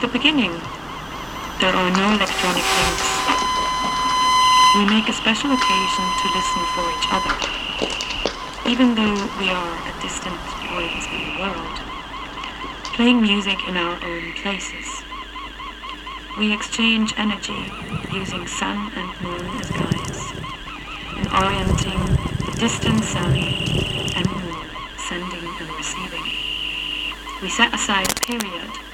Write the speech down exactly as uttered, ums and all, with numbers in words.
beginning, there are no electronic links. We make a special occasion to listen for each other, even though we are at distant points in the world, playing music in our own places. We exchange energy using sun and moon as guides, in orienting the distant sun and moon, sending and receiving. We set aside a period